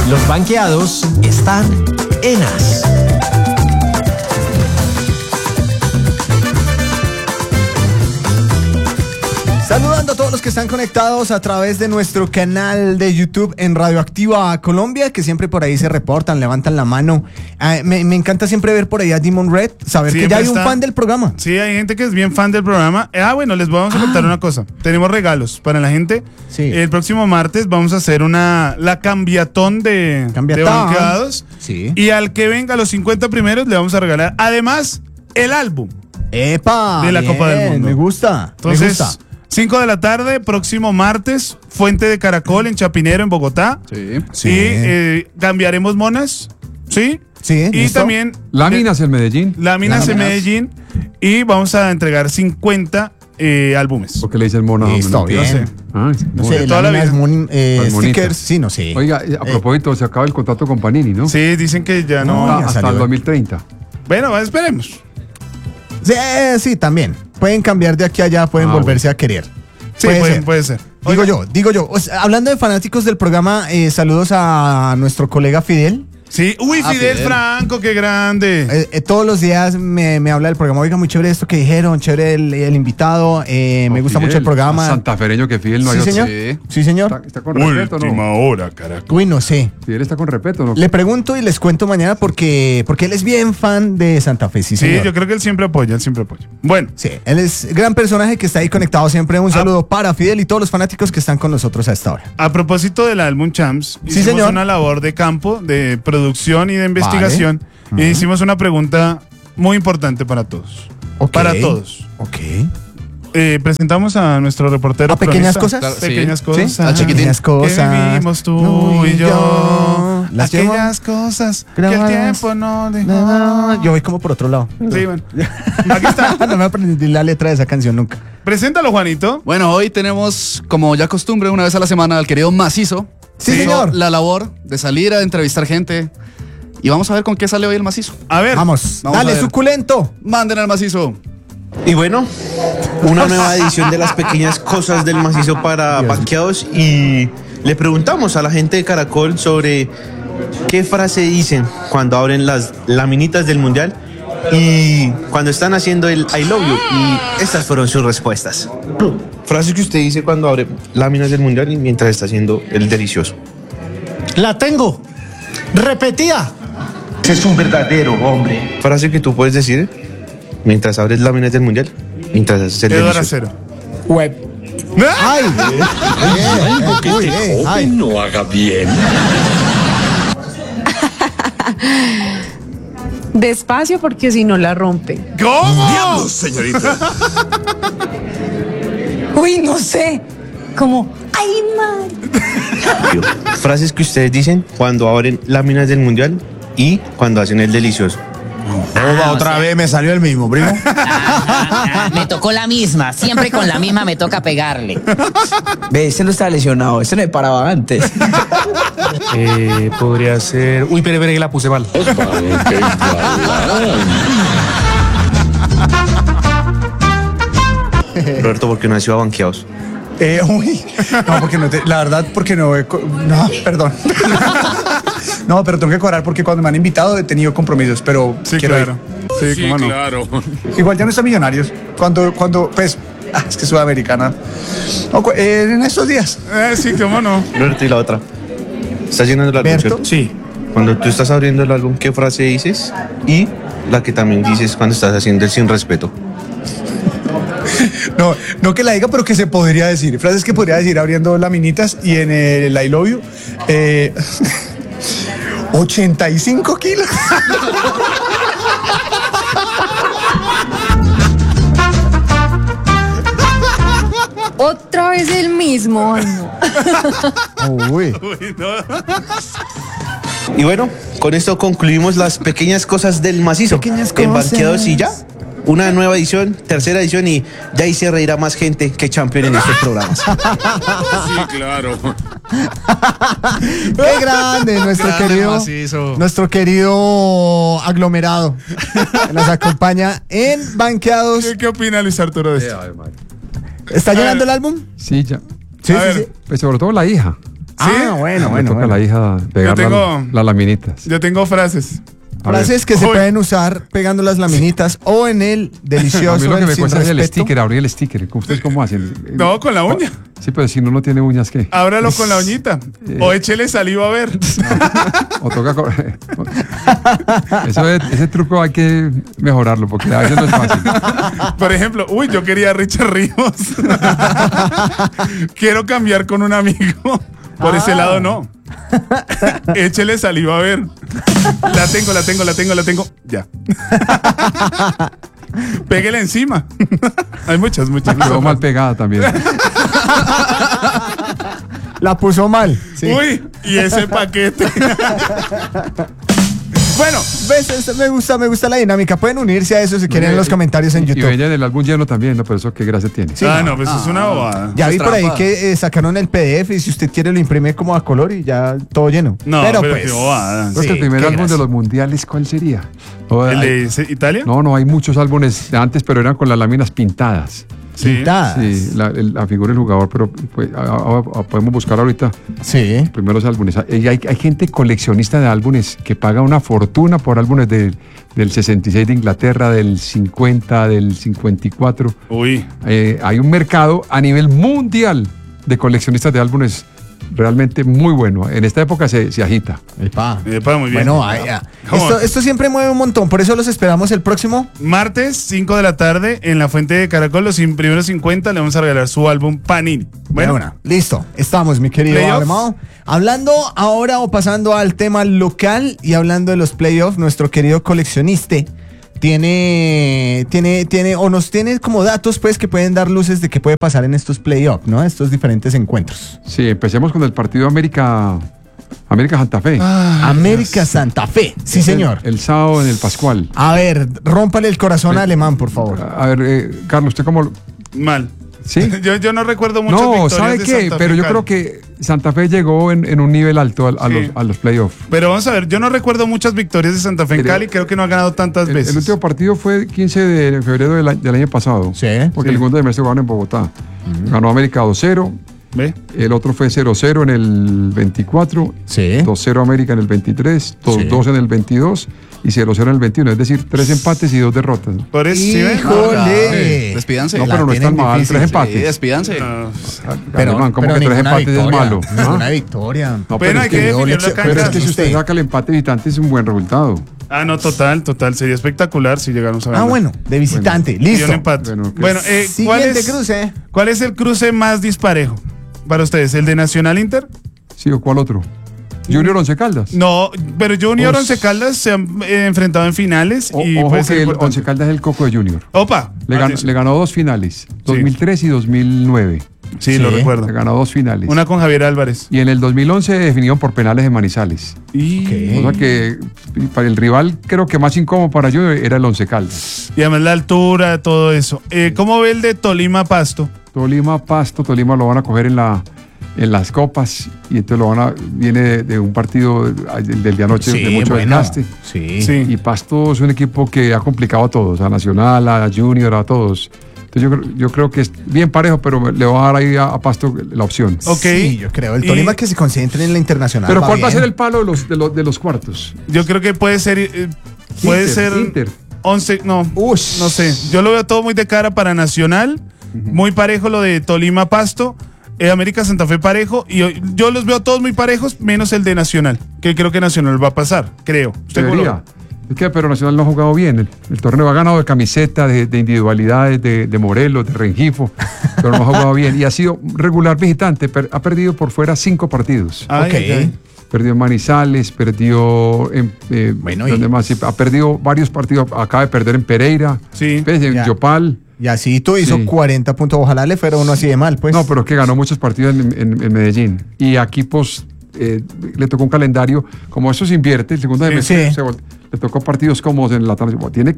Los banqueados están en As. Saludando a todos los que están conectados a través de nuestro canal de YouTube en Radioactiva Colombia, que siempre por ahí se reportan, levantan la mano. Me encanta siempre ver por ahí a Demon Red, saber que ya hay un fan del programa. Sí, hay gente que es bien fan del programa. Bueno, les vamos a contar una cosa. Tenemos regalos para la gente. Sí. El próximo martes vamos a hacer la cambiatón de banqueados. Sí. Y al que venga a los 50 primeros le vamos a regalar, además, el álbum. ¡Epa! De la bien, Copa del Mundo. Me gusta. Entonces, me gusta. 5 de la tarde, próximo martes, Fuente de Caracol en Chapinero, en Bogotá. Sí. Sí. Y cambiaremos monas, ¿sí? Sí, Y ¿listo? también Láminas en Medellín. láminas en Medellín. Y vamos a entregar 50 álbumes. ¿Por qué le dicen mona? Listo, Hombre, bien. no sé. No Mona. sé, toda la láminas, vida. Las monitas. stickers, sí, no sé. Oiga, a propósito, se acaba el contrato con Panini, ¿no? Sí, dicen que ya no. No, ya Hasta salió. el 2030. Bueno, esperemos. Sí, sí, también. Pueden cambiar de aquí a allá, pueden volverse a querer. Sí, puede ser. Digo yo. O sea, hablando de fanáticos del programa, saludos a nuestro colega Fidel. Sí, Fidel Franco, qué grande. Todos los días me habla del programa. Oiga, muy chévere esto que dijeron, chévere el invitado. Me gusta mucho el programa. Más santafereño que Fidel no hay Sí, otro. señor. Sí, señor. Está con respeto, ¿no? hora, carajo. Uy, no sé. Fidel está con respeto, ¿no? Le pregunto y les cuento mañana porque él es bien fan de Santa Fe. Sí, Sí, señor. yo creo que él siempre apoya, Bueno, Sí, él es gran personaje que está ahí conectado siempre. Un saludo para Fidel y todos los fanáticos que están con nosotros a esta hora. a propósito del álbum Champs, Sí, hicimos señor. una labor de campo, de producción y de investigación. Y hicimos una pregunta muy importante para todos. Ok. Para todos. Ok. Presentamos a nuestro reportero. ¿A pequeñas cronista. cosas? Claro, Pequeñas sí. cosas. Sí, a chiquitín. pequeñas cosas. Que vivimos tú y yo. Las Aquellas cosas que el grabadas. tiempo no dejó. No, yo voy como por otro lado. Sí, bueno. Aquí está. No me aprendí la letra de esa canción nunca. Preséntalo, Juanito. Bueno, hoy tenemos, como ya costumbre, una vez a la semana al querido Macizo. Sí, Hizo señor. La labor de salir a entrevistar gente. Y vamos a ver con qué sale hoy el Macizo. A ver. Vamos, Vamos a dale, ver. suculento. Manden al Macizo. Y bueno, una nueva edición de las pequeñas cosas del macizo para banqueados y le preguntamos a la gente de Caracol sobre qué frase dicen cuando abren las laminitas del mundial y cuando están haciendo el I love you, y estas fueron sus respuestas. Frase que usted dice cuando abre láminas del mundial y mientras está haciendo el delicioso. La tengo. Repetida. Es un verdadero hombre. Frase que tú puedes decir mientras abres láminas del mundial, mientras haces el Eduardo delicioso. Acero. Web. Ay, ay. No haga bien. Despacio porque si no la rompe. ¿Cómo? ¡Diablos, señorita! Uy, no sé. Como, ay, madre. Frases que ustedes dicen cuando abren láminas del mundial y cuando hacen el delicioso. Otra vez me salió el mismo, primo. Me tocó la misma. Siempre con la misma me toca pegarle. Ve, este no está lesionado, este no me paraba antes. Podría ser. Uy, pero que la puse mal. Roberto, ¿por qué no ha sido banqueados? No, porque no la verdad, porque no no, perdón. No, pero tengo que cobrar porque cuando me han invitado he tenido compromisos, pero Sí, quiero claro. ir. Sí, cómo no. claro. Igual ya no está Millonarios. Cuando pues, es que Sudamericana. No, en estos días. Sí, cómo no. Roberto, y la otra. ¿Estás llenando el álbum, Berto. cierto? Sí. Cuando tú estás abriendo el álbum, ¿qué frase dices? Y la que también dices cuando estás haciendo el sin respeto. No que la diga, pero que se podría decir. Frases que podría decir abriendo laminitas y en el I love you. 85 kilos. Otra vez el mismo. Ay, no. Uy. Y bueno, con esto concluimos las pequeñas cosas del macizo. Pequeñas En cosas. banqueados y ya. Una nueva edición, tercera edición y ya ahí se reirá más gente que champion en estos programas. Sí, claro. Qué grande, nuestro querido aglomerado. Nos acompaña en Banqueados. ¿Qué opina Luis Arturo de esto? ¿Está llenando el álbum? Sí, ya. Sí, A ver. Pues sobre todo la hija. bueno, Me toca a la hija pegar tengo- las laminitas. Yo tengo frases. A ver. Frases que se Uy. pueden usar pegando las laminitas o en el A mí delicioso lo que el me sin cuesta es el respeto. sticker, abrir el sticker. ¿Ustedes cómo hacen? No, con la uña. Sí, pero si uno no tiene uñas, ¿qué? Ábralo con la uñita. O échele saliva a ver. O toca... Ese truco hay que mejorarlo, porque a veces no es fácil. Por ejemplo, yo quería a Richard Ríos. Quiero cambiar con un amigo. Por ese lado no. Échele saliva a ver. La tengo. Ya. Péguele encima. Hay muchas. Quedó mal pegada también. La puso mal. Sí. Uy, y ese paquete. Bueno, ¿Ves? Me gusta la dinámica. Pueden unirse a eso si quieren en los comentarios en Y YouTube. ella del álbum lleno también, ¿no? Pero eso qué gracia tiene. Sí. pues eso es una bobada. Ya vi Es por ahí trampa. que sacaron el PDF y si usted quiere lo imprime como a color y ya todo lleno. No, pero qué pues, bobada. Creo que el primer álbum de los mundiales, ¿cuál sería? ¿El de Italia? No, hay muchos álbumes de antes, pero eran con las láminas pintadas. Sí. pintadas. Sí, la figura del jugador, pero pues, podemos buscar ahorita Sí. los primeros álbumes. Y hay gente coleccionista de álbumes que paga una fortuna por álbumes del 66 de Inglaterra, del 50, del 54. Uy. Hay un mercado a nivel mundial de coleccionistas de álbumes realmente muy bueno. En esta época se agita. Epa. Muy bien. Bueno, esto siempre mueve un montón, por eso los esperamos el próximo. Martes, 5 de la tarde, en la Fuente de Caracol, los primeros 50 le vamos a regalar su álbum Panini. Bueno, listo, estamos, mi querido ¿Playoff? Alemão. Hablando ahora o pasando al tema local y hablando de los playoffs, nuestro querido coleccionista tiene o nos tiene como datos pues que pueden dar luces de qué puede pasar en estos playoffs, ¿no? Estos diferentes encuentros. Sí, empecemos con el partido América Santa Fe. América Santa Fe, sí señor. El sábado en el Pascual. A ver, rómpale el corazón a Alemán, por favor. A ver, Carlos, ¿usted cómo...? Mal. ¿Sí? Yo no recuerdo muchas No, victorias ¿sabe de qué? Santa Fe Pero yo Cali. creo que Santa Fe llegó en un nivel alto a los playoffs. Pero vamos a ver, yo no recuerdo muchas victorias de Santa Fe en Pero- Cali, creo que no ha ganado tantas veces. El último partido fue 15 de febrero del año pasado. Sí. Porque Sí. el segundo de mes se jugaron en Bogotá. Ganó América 2-0. ¿Ve? El otro fue 0-0 en el 24. Sí. 2-0 América en el 23. 2-2 en el 22. Y 0-0 en el 21. Es decir, 3 empates y 2 derrotas. Por eso, ¿sí ven? ¡Híjole! Despídanse. No, La pero no es tan tienen mal. difícil, 3 Sí, empates. despídanse. No. Alemán, como que 3 ninguna empates es victoria, malo. Ninguna ¿Ah? victoria. No, Bueno, pero, hay es que que, definir la pero pero es cancha. que si usted saca el empate visitante es un buen resultado. No, total. Sería espectacular si llegáramos a ganar. Bueno, de visitante, Y listo. un empate. Bueno, Bueno, ok. Siguiente cruce. ¿Cuál es el cruce más disparejo para ustedes? ¿El de Nacional Inter? Sí, ¿o cuál otro? Junior Once Caldas. No, pero Junior Uf. Once Caldas se han enfrentado en finales y Ojo puede ser que el importante. Once Caldas es el coco de Junior. Opa. Le ganó 2 finales, 2003 y 2009. Sí, lo recuerdo. Le ganó 2 finales. Una con Javier Álvarez. Y en el 2011 definieron por penales de Manizales. Y, O sea que para el rival creo que más incómodo para Junior era el Once Caldas. y además la altura, todo eso. ¿Cómo ve el de Tolima Pasto? Tolima lo van a coger en las copas y entonces viene de un partido del día de anoche de mucho desgaste. Sí. Sí. Y Pasto es un equipo que ha complicado a todos, a Nacional, a Junior, a todos. Entonces yo creo que es bien parejo, pero le va a dar ahí a Pasto la opción. Ok. Sí, yo creo. El Tolima que se concentre en la internacional. Pero ¿cuál va a bien. ser el palo de los cuartos? Yo creo que puede ser. Inter. 11. No. Ush. No sé. Yo lo veo todo muy de cara para Nacional. Muy parejo lo de Tolima Pasto. América Santa Fe parejo. Y yo los veo todos muy parejos, menos el de Nacional. Que creo que Nacional va a pasar. Creo. ¿Usted cómo lo Debería. ve? Es que pero Nacional no ha jugado bien. El torneo ha ganado de camiseta, de individualidades, de Morelos, de Rengifo, pero no ha jugado bien. Y ha sido regular visitante. Ha perdido por fuera 5 partidos. Ay, Ok. ay. Perdió en Manizales, perdió en... Bueno, ¿dónde más? Sí, ha perdido varios partidos. Acaba de perder en Pereira, Sí. pues, en Ya. Yopal. Y así tú hizo Sí. 40 puntos. Ojalá le fuera uno así de mal, pues. No, pero es que ganó muchos partidos en Medellín. Y a equipos le tocó un calendario, como eso se invierte, el segundo semestre Sí. le tocó partidos cómodos en la tarde.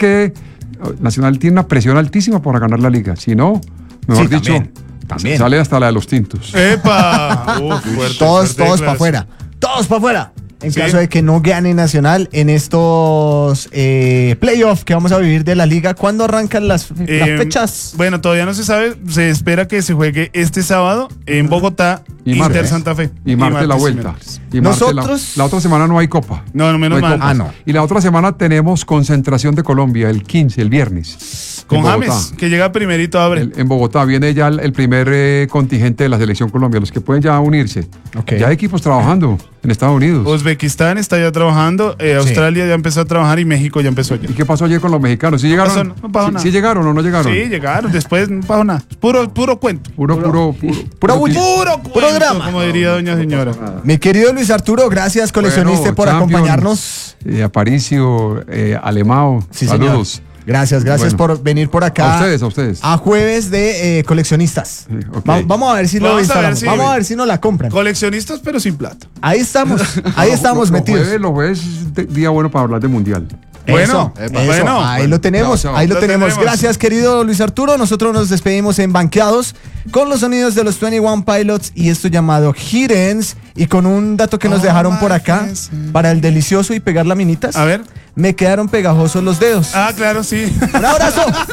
Nacional tiene una presión altísima para ganar la liga. Si no, mejor Sí, dicho, también. sale hasta la de los tintos. ¡Epa! Fuerte, todos fuerte para declaración. afuera. Todos para afuera. en Sí. caso de que no gane Nacional en estos playoffs que vamos a vivir de la liga. ¿Cuándo arrancan las fechas? Bueno, todavía no se sabe. Se espera que se juegue este sábado en Bogotá, Y Inter martes. Santa Fe. Y martes la vuelta. miércoles. Y martes Nosotros- la otra semana no hay copa. No, menos No hay mal. copas. no. Y la otra semana tenemos concentración de Colombia, el 15, el viernes. Con en Bogotá. James, que llega primerito, abre. En Bogotá viene ya el primer contingente de la selección Colombia, los que pueden ya unirse. Ok. Ya hay equipos trabajando en Estados Unidos. Uzbekistán está ya trabajando, Australia ya empezó a trabajar y México ya empezó ayer. ¿Y qué pasó ayer con los mexicanos? ¿Sí llegaron? no pasó nada. ¿Sí llegaron o no llegaron? Sí, llegaron, después no pasó nada. Puro cuento. Puro bulla. Puro drama. como diría doña señora. Mi querido Luis Arturo, gracias coleccionista Bueno, por Champions, acompañarnos. Aparicio, Alemao, Sí, saludos. señor. Gracias Bueno. por venir por acá. A ustedes. A jueves de coleccionistas. ok. Vamos a ver si lo Vamos a instalamos. ver si- Vamos a ver si nos la compran. Coleccionistas, pero sin plata. Ahí estamos, ahí estamos metidos. Los jueves es día bueno para hablar de mundial. Bueno, Eso, bueno. ahí lo tenemos, Chao, chao. ahí lo Lo tenemos. tenemos. Gracias, querido Luis Arturo. Nosotros nos despedimos en Banqueados con los sonidos de los 21 Pilots y esto llamado Hidden's y con un dato que nos dejaron por acá para el delicioso y pegar laminitas. A ver. Me quedaron pegajosos los dedos. Ah, claro, sí. Un abrazo.